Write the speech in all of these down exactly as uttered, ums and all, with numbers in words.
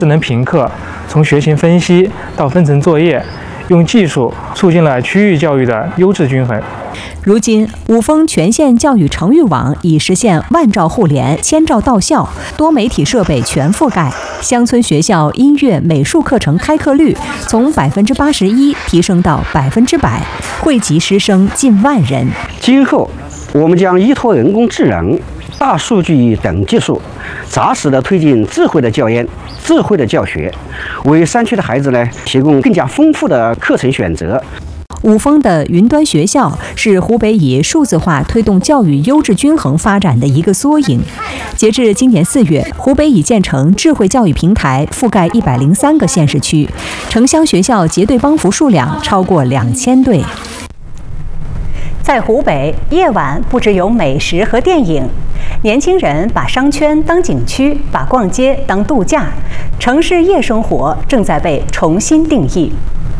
智能评课，从学情分析到分层作业，用技术促进了区域教育的优质均衡。 如今，五峰全县教育城域网已实现万兆互联、千兆到校，多媒体设备全覆盖。乡村学校音乐、美术课程开课率从百分之八十一提升到百分之百，惠及师生近万人。 今后，我们将依托人工智能、大数据等技术，扎实地推进智慧的教研、智慧的教学，为山区的孩子呢提供更加丰富的课程选择。 五峰的云端学校是湖北以数字化推动教育优质均衡发展的一个缩影。截至今年四月，湖北已建成智慧教育平台，覆盖一百零三个县市区，城乡学校结对帮扶数量超过两千对。在湖北，夜晚不只有美食和电影，年轻人把商圈当景区，把逛街当度假，城市夜生活正在被重新定义。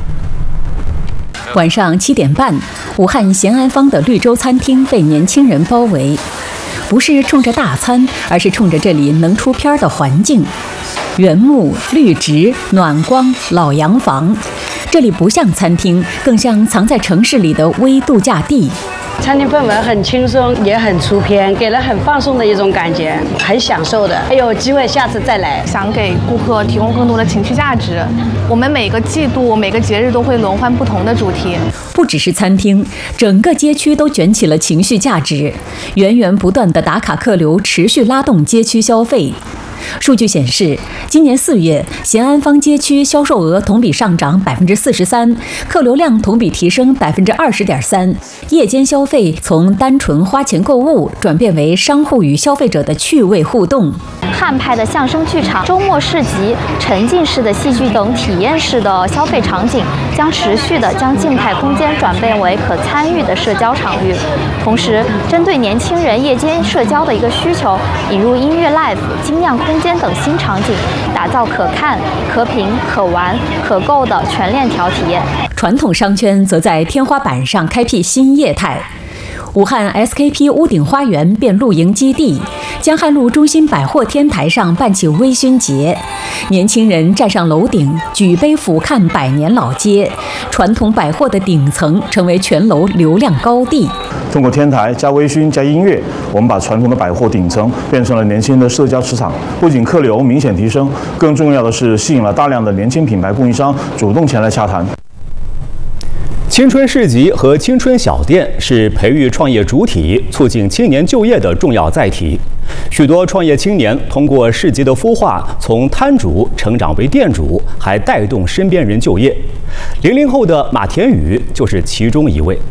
晚上七点半，武汉咸安坊的绿洲餐厅被年轻人包围，不是冲着大餐，而是冲着这里能出片的环境。原木、绿植、暖光、老洋房，这里不像餐厅，更像藏在城市里的微度假地。 餐厅氛围很轻松，也很出片，给人很放松的一种感觉，很享受的。还有机会下次再来。 想给顾客提供更多的情绪价值。我们每个季度、每个节日都会轮换不同的主题。 不只是餐厅，整个街区都卷起了情绪价值，源源不断的打卡客流持续拉动街区消费。数据显示，今年四月，咸安坊街区销售额同比上涨百分之四十三，客流量同比提升百分之二十点三。夜间消费从单纯花钱购物转变为商户与消费者的趣味互动。 汉派的相声剧场、周末市集、沉浸式的戏剧等体验式的消费场景，将持续地将静态空间转变为可参与的社交场域。同时，针对年轻人夜间社交的一个需求，引入音乐 live、精酿空间等新场景，打造可看、可品、可玩、可购的全链条体验。 传统商圈则在天花板上开辟新业态。武汉 S K P 屋顶花园变露营基地，江汉路中心百货天台上办起微醺节，年轻人站上楼顶，举杯俯瞰百年老街，传统百货的顶层成为全楼流量高地。 通过天台加微醺加音乐，我们把传统的百货顶层变成了年轻人的社交市场，不仅客流明显提升，更重要的是吸引了大量的年轻品牌供应商主动前来洽谈。 青春市集和青春小店是培育创业主体、促进青年就业的重要载体。许多创业青年通过市集的孵化，从摊主成长为店主，还带动身边人就业。零零后的马田宇就是其中一位。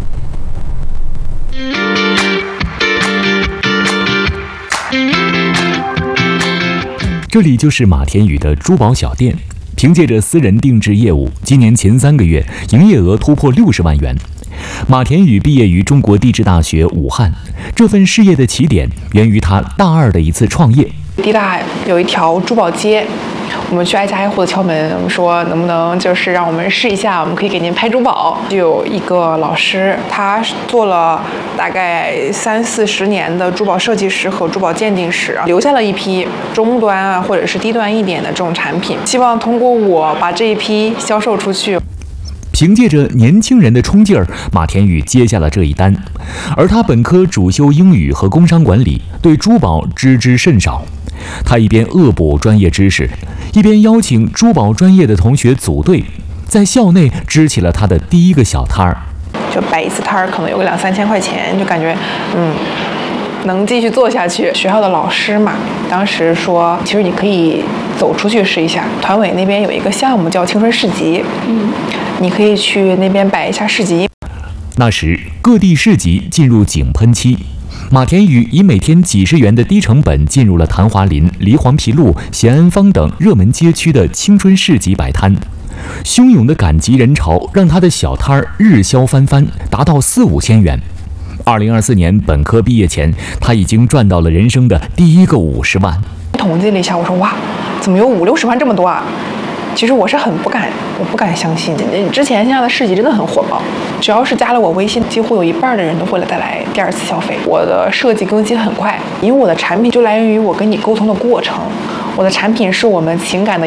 这里就是马田宇的珠宝小店。凭借着私人定制业务，今年前三个月营业额突破六十万元。马田宇毕业于中国地质大学武汉，这份事业的起点源于他大二的一次创业。 地大有一条珠宝街，我们去挨家挨户的敲门，我们说能不能就是让我们试一下，我们可以给您拍珠宝。就有一个老师，他做了大概三四十年的珠宝设计师和珠宝鉴定师，留下了一批中端啊或者是低端一点的这种产品，希望通过我把这一批销售出去。 凭借着年轻人的冲劲儿，马田宇接下了这一单。而他本科主修英语和工商管理，对珠宝知之甚少。他一边恶补专业知识，一边邀请珠宝专业的同学组队，在校内支起了他的第一个小摊儿。 就摆一次摊儿，可能有个两三千块钱，就感觉嗯。能继续做下去。学校的老师嘛，当时说，其实你可以走出去试一下。团委那边有一个项目叫青春市集，嗯，你可以去那边摆一下市集。 那时各地市集进入井喷期，马田宇以每天几十元的低成本进入了谭华林、梨黄陂路、咸安坊等热门街区的青春市集摆摊。汹涌的赶集人潮让他的小摊儿日销翻番，达到四五千元。二零二四年本科毕业前，他已经赚到了人生的第一个五十万。 统计了一下，我说哇，怎么有五六十万这么多啊？其实我是很不敢，我不敢相信。之前线下的市集真的很火爆，只要是加了我微信，几乎有一半的人都会来再来第二次消费。我的设计更新很快，因为我的产品就来源于我跟你沟通的过程，我的产品是我们情感的